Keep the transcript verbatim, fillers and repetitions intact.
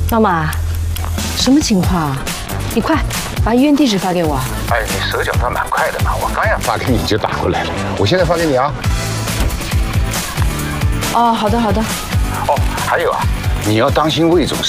妈妈，什么情况啊？你快把医院地址发给我。 哎，你手脚倒蛮快的嘛，我刚要发给你就打过来了。我现在发给你啊。 哦，好的好的。 哦，还有啊，你要当心魏总